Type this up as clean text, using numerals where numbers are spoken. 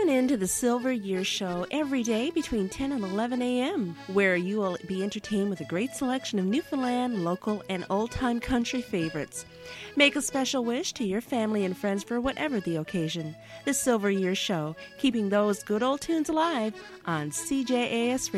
Tune in to the Silver Year Show every day between 10 and 11 a.m., where you will be entertained with a great selection of Newfoundland, local, and old-time country favorites. Make a special wish to your family and friends for whatever the occasion. The Silver Year Show, keeping those good old tunes alive on CJAS